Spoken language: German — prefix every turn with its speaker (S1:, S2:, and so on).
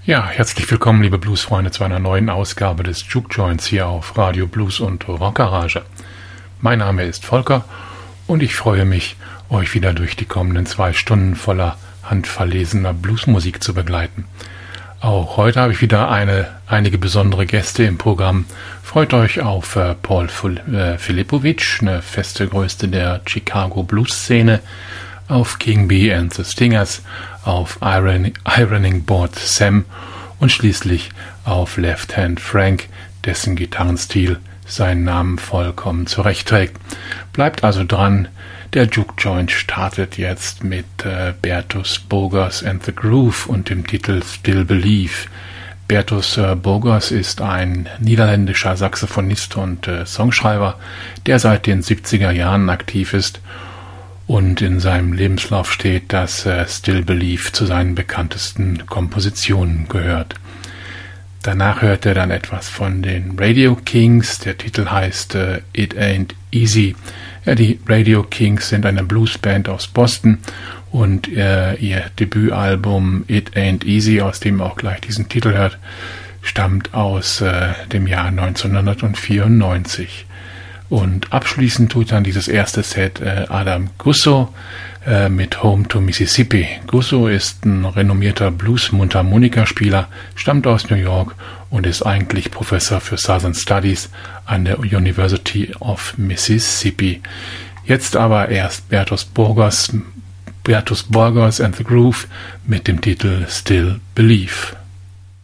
S1: Ja, herzlich willkommen, liebe Bluesfreunde, zu einer neuen Ausgabe des Juke Joints hier auf Radio Blues und Rockgarage. Mein Name ist Volker und ich freue mich, euch wieder durch die kommenden 2 Stunden voller handverlesener Bluesmusik zu begleiten. Auch heute habe ich wieder einige besondere Gäste im Programm. Freut euch auf Paul Filipovic, eine feste Größe der Chicago Blues-Szene, auf King B and the Stingers, auf Ironing Board Sam und schließlich auf Left Hand Frank, dessen Gitarrenstil seinen Namen vollkommen zurechtträgt. Bleibt also dran, der Juke Joint startet jetzt mit Bertus Bogers and the Groove und dem Titel Still Believe. Bertus Bogers ist ein niederländischer Saxophonist und Songschreiber, der seit den 70er Jahren aktiv ist. Und in seinem Lebenslauf steht, dass Still Believe zu seinen bekanntesten Kompositionen gehört. Danach hört er dann etwas von den Radio Kings. Der Titel heißt It Ain't Easy. Ja, die Radio Kings sind eine Bluesband aus Boston und ihr Debütalbum It Ain't Easy, aus dem auch gleich diesen Titel hört, stammt aus dem Jahr 1994. Und abschließend tut dann dieses erste Set Adam Gusso mit Home to Mississippi. Gusso ist ein renommierter Blues-Mundharmonikaspieler, stammt aus New York und ist eigentlich Professor für Southern Studies an der University of Mississippi. Jetzt aber erst Bertus Bogers and the Groove mit dem Titel Still Believe.